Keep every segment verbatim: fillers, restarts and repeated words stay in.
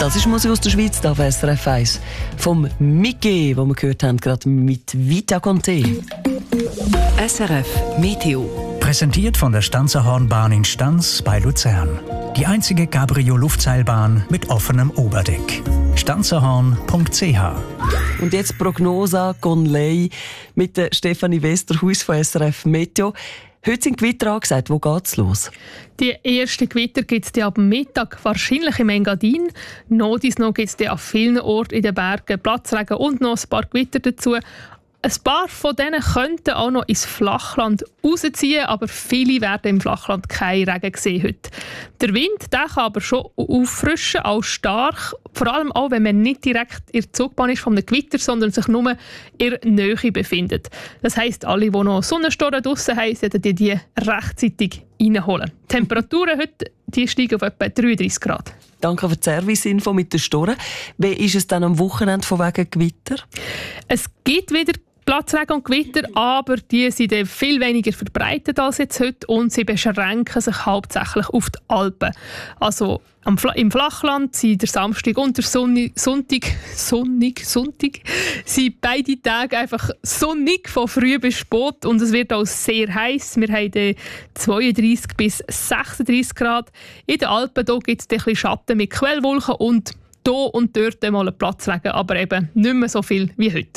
Das ist Musik aus der Schweiz, da auf S R F eins. Vom Mickey, wo wir gehört haben, gerade mit Vita Conte. S R F Meteo. Präsentiert von der Stanzerhornbahn in Stanz bei Luzern. Die einzige Cabrio-Luftseilbahn mit offenem Oberdeck. stanzerhorn punkt c h. Und jetzt Prognose Gonley mit der Stefanie Westerhuis von S R F Meteo. Heute sind Gewitter angesagt. Wo geht's los? Die ersten Gewitter gibt es ab Mittag, wahrscheinlich im Engadin. Noch dies noch gibt es an vielen Orten in den Bergen Platzregen und noch ein paar Gewitter dazu. Ein paar von denen könnten auch noch ins Flachland rausziehen, aber viele werden im Flachland keinen Regen sehen heute. Der Wind der kann aber schon auffrischen, auch stark. Vor allem auch, wenn man nicht direkt in der Zugbahn ist von einem Gewitter, sondern sich nur in der Nähe befindet. Das heisst, alle, die noch Sonnenstoren draussen haben, sollten die, die rechtzeitig reinholen. Die Temperaturen heute die steigen auf etwa dreiunddreissig Grad. Danke für die Serviceinfo mit den Storen. Wie ist es dann am Wochenende von wegen Gewitter? Es gibt wieder Platzregen und Gewitter, aber die sind viel weniger verbreitet als jetzt heute und sie beschränken sich hauptsächlich auf die Alpen. Also am Fla- im Flachland sind der Samstag und der Sonnig, Sonntag, Sonnig, Sonntag sind beide Tage einfach sonnig von früh bis spät und es wird auch sehr heiß. Wir haben zweiunddreissig bis sechsunddreissig Grad. In den Alpen gibt es ein bisschen Schatten mit Quellwolken und hier und dort mal einen Platzregen, aber eben nicht mehr so viel wie heute.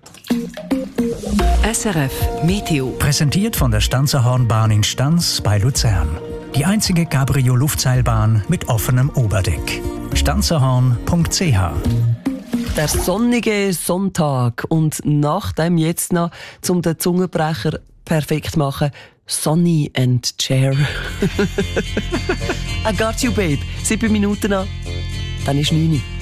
S R F Meteo. Präsentiert von der Stanzerhornbahn in Stanz bei Luzern. Die einzige Cabrio-Luftseilbahn mit offenem Oberdeck. stanzerhorn punkt c h. Der sonnige Sonntag und nach dem jetzt noch, um den Zungenbrecher perfekt zu machen, Sonny and Cher. I got you, babe. Sieben Minuten noch, dann ist neun.